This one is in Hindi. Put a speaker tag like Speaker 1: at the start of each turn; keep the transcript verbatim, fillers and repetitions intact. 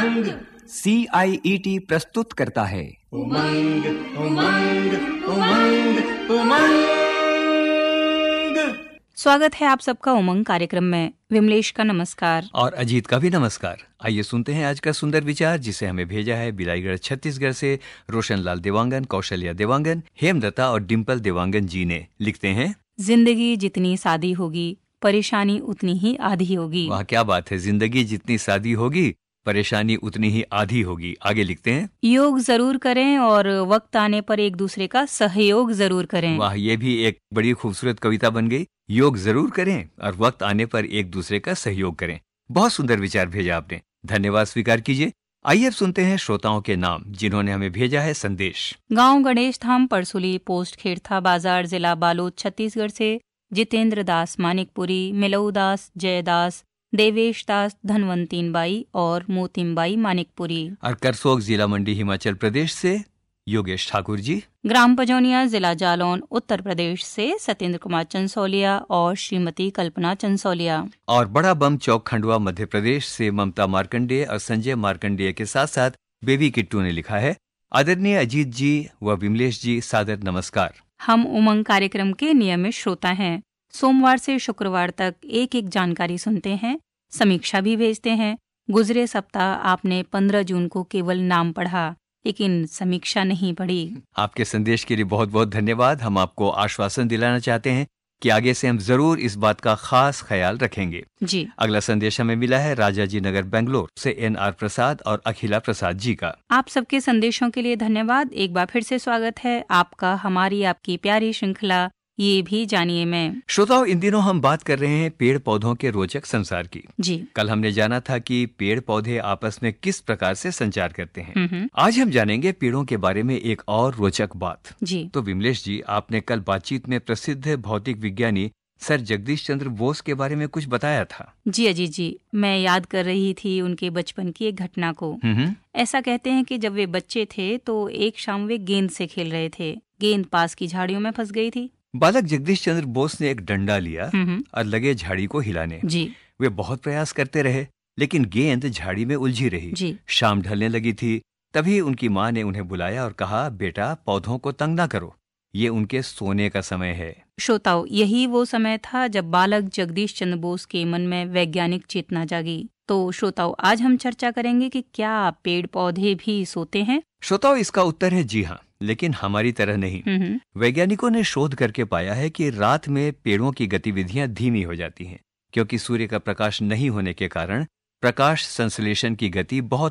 Speaker 1: उमंग।
Speaker 2: सी आई ई टी प्रस्तुत करता है
Speaker 1: उमंग उमंग उमंग उमंग।
Speaker 3: स्वागत है आप सबका उमंग कार्यक्रम में। विमलेश का नमस्कार
Speaker 2: और अजीत का भी नमस्कार। आइए सुनते हैं आज का सुंदर विचार, जिसे हमें भेजा है बिलाईगढ़ छत्तीसगढ़ से रोशनलाल देवांगन, कौशल्या देवांगन, हेमलता और डिम्पल देवांगन जी ने। लिखते हैं,
Speaker 3: जिंदगी जितनी सादी होगी परेशानी उतनी ही आधी होगी।
Speaker 2: वाह क्या बात है, जिंदगी जितनी सादी होगी परेशानी उतनी ही आधी होगी। आगे लिखते हैं,
Speaker 3: योग जरूर करें और वक्त आने पर एक दूसरे का सहयोग जरूर करें।
Speaker 2: वाह ये भी एक बड़ी खूबसूरत कविता बन गई। योग जरूर करें और वक्त आने पर एक दूसरे का सहयोग करें। बहुत सुंदर विचार भेजा आपने, धन्यवाद स्वीकार कीजिए। आइए अब सुनते हैं श्रोताओं के नाम जिन्होंने हमें भेजा है संदेश।
Speaker 3: गांव गणेश धाम, परसुली पोस्ट, खेड़था बाजार, जिला बालोद, छत्तीसगढ़ से जितेंद्र दास मानिकपुरी, मिलऊ दास, जयदास, देवेश दास, धनवंतीन बाई और मोतिम बाई मानिकपुरी।
Speaker 2: और करसोग जिला मंडी हिमाचल प्रदेश से योगेश ठाकुर जी।
Speaker 3: ग्राम पजौनिया, जिला जालौन, उत्तर प्रदेश से सत्येंद्र कुमार चंसौलिया और श्रीमती कल्पना चंसौलिया।
Speaker 2: और बड़ा बम चौक, खंडवा, मध्य प्रदेश से ममता मार्कंडेय और संजय मार्कंडेय के साथ साथ बेबी किट्टू ने लिखा है, आदरणीय अजीत जी व विमलेश जी, सादर नमस्कार।
Speaker 3: हम उमंग कार्यक्रम के नियमित श्रोता हैं। सोमवार से शुक्रवार तक एक एक जानकारी सुनते हैं, समीक्षा भी भेजते हैं। गुजरे सप्ताह आपने पंद्रह जून को केवल नाम पढ़ा, लेकिन समीक्षा नहीं पढ़ी।
Speaker 2: आपके संदेश के लिए बहुत बहुत धन्यवाद। हम आपको आश्वासन दिलाना चाहते हैं कि आगे से हम जरूर इस बात का खास ख्याल रखेंगे
Speaker 3: जी।
Speaker 2: अगला संदेश हमें मिला है राजाजी नगर बेंगलोर से एन आर प्रसाद और अखिला प्रसाद जी का।
Speaker 3: आप सबके संदेशों के लिए धन्यवाद। एक बार फिर से स्वागत है आपका हमारी आपकी प्यारी श्रृंखला ये भी जानिए में।
Speaker 2: श्रोताओं, इन दिनों हम बात कर रहे हैं पेड़ पौधों के रोचक संसार की।
Speaker 3: जी।
Speaker 2: कल हमने जाना था कि पेड़ पौधे आपस में किस प्रकार से संचार करते हैं।
Speaker 3: हम्म।
Speaker 2: आज हम जानेंगे पेड़ों के बारे में एक और रोचक बात।
Speaker 3: जी।
Speaker 2: तो विमलेश जी, आपने कल बातचीत में प्रसिद्ध भौतिक विज्ञानी सर जगदीश चंद्र बोस के बारे में कुछ बताया था।
Speaker 3: जी अजीत जी, मैं याद कर रही थी उनके बचपन की एक घटना को।
Speaker 2: हम्म।
Speaker 3: ऐसा कहते हैं कि जब वे बच्चे थे तो एक शाम वे गेंद से खेल रहे थे। गेंद पास की झाड़ियों में फंस गई थी।
Speaker 2: बालक जगदीश चंद्र बोस ने एक डंडा लिया
Speaker 3: हम्म।
Speaker 2: और लगे झाड़ी को हिलाने।
Speaker 3: जी।
Speaker 2: वे बहुत प्रयास करते रहे, लेकिन गेंद झाड़ी में उलझी रही।
Speaker 3: जी।
Speaker 2: शाम ढलने लगी थी, तभी उनकी माँ ने उन्हें बुलाया और कहा, बेटा पौधों को तंग ना करो, ये उनके सोने का समय है।
Speaker 3: श्रोताओ, यही वो समय था जब बालक जगदीश चंद्र बोस के मन में वैज्ञानिक चेतना जागी। तो श्रोताओ, आज हम चर्चा करेंगे कि क्या पेड़ पौधे भी सोते हैं।
Speaker 2: श्रोताओ, इसका उत्तर है जी हाँ, लेकिन हमारी तरह नहीं।
Speaker 3: हम्म।
Speaker 2: वैज्ञानिकों ने शोध करके पाया है कि रात में पेड़ों की गतिविधियां धीमी हो जाती हैं, क्योंकि सूर्य का प्रकाश नहीं होने के कारण प्रकाश संश्लेषण की गति बहुत